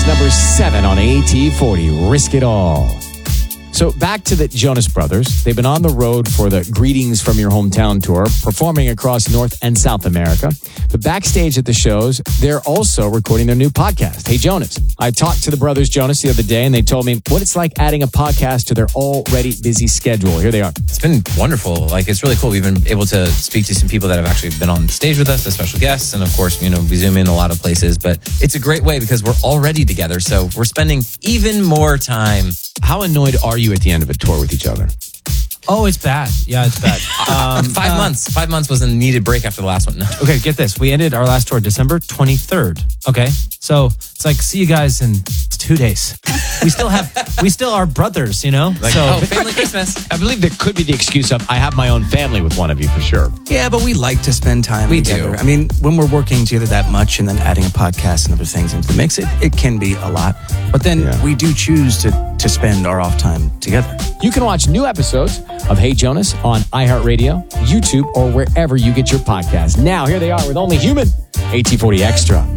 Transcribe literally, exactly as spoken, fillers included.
is number seven on A T forty. Risk It All. So back to the Jonas Brothers. They've been on the road for the Greetings from Your Hometown tour, performing across North and South America. But backstage at the shows, they're also recording their new podcast, Hey Jonas. I talked to the brothers Jonas the other day, and they told me what it's like adding a podcast to their already busy schedule. Here they are. It's been wonderful. Like, it's really cool. We've been able to speak to some people that have actually been on stage with us, as special guests. And of course, you know, we zoom in a lot of places. But it's a great way because we're already together. So we're spending even more time. How annoyed are you at the end of a tour with each other? Oh, it's bad. Yeah, it's bad. Um, five uh, months. Five months was a needed break after the last one. Okay, get this. We ended our last tour December twenty-third. Okay, so it's like, see you guys in two days. We still have, we still are brothers, you know? Like, so, oh, family Christmas. I believe there could be the excuse of, I have my own family with one of you for sure. Yeah, but we like to spend time We together. do. I mean, when we're working together that much and then adding a podcast and other things into the mix, it, it can be a lot. But then Yeah. we do choose to, to spend our off time together. You can watch new episodes of Hey Jonas on iHeartRadio, YouTube, or wherever you get your podcasts. Now, here they are with Only Human, A T forty Extra.